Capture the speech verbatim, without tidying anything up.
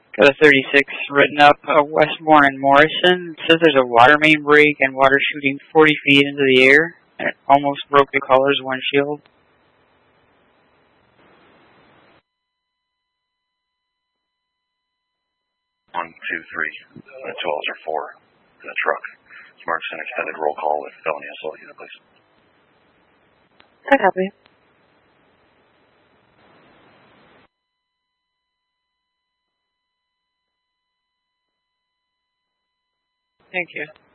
Got a thirty-six written up, uh, Westbourne and Morrison. It says there's a water main break and water shooting forty feet into the air. And it almost broke the caller's windshield. One, two, three. The twelves are four. The truck. Marks an extended roll call with felony assault unit, please. I copy. Thank you.